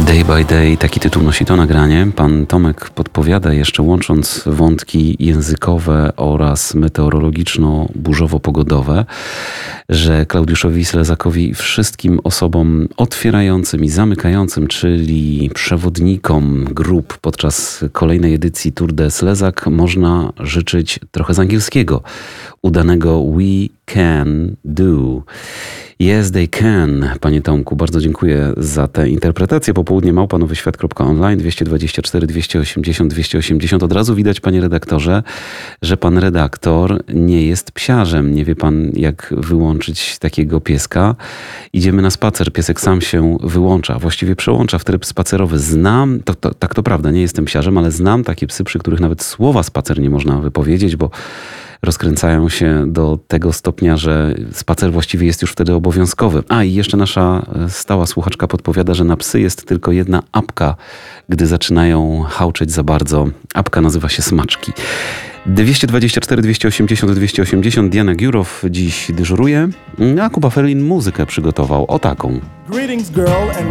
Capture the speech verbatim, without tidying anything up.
Day by Day, taki tytuł nosi to nagranie. Pan Tomek podpowiada jeszcze, łącząc wątki językowe oraz meteorologiczno-burzowo-pogodowe, że Klaudiuszowi Slezakowi i wszystkim osobom otwierającym i zamykającym, czyli przewodnikom grup podczas kolejnej edycji Tour de Slezak, można życzyć trochę z angielskiego udanego We Can Do. Yes, they can. Panie Tomku, bardzo dziękuję za tę interpretację. Popołudnie małpa nowy świat kropka online, dwieście dwadzieścia cztery, dwieście osiemdziesiąt, dwieście osiemdziesiąt. Od razu widać, panie redaktorze, że pan redaktor nie jest psiarzem. Nie wie pan, jak wyłączyć takiego pieska. Idziemy na spacer. Piesek sam się wyłącza, właściwie przełącza w tryb spacerowy. Znam, to, to, tak to prawda, nie jestem psiarzem, ale znam takie psy, przy których nawet słowa spacer nie można wypowiedzieć, bo rozkręcają się do tego stopnia, że spacer właściwie jest już wtedy obowiązkowy. A i jeszcze nasza stała słuchaczka podpowiada, że na psy jest tylko jedna apka, gdy zaczynają hałczeć za bardzo. Apka nazywa się Smaczki. dwieście dwadzieścia cztery, dwieście osiemdziesiąt, dwieście osiemdziesiąt. Diana Giurow dziś dyżuruje, a Kuba Ferlin muzykę przygotował. O taką. Greetings, girl, and